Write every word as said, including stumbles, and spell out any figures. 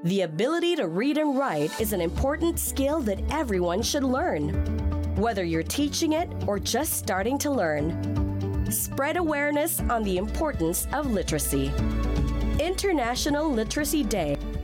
The ability to read and write is an important skill that everyone should learn, whether you're teaching it or just starting to learn. Spread awareness on the importance of literacy. International Literacy Day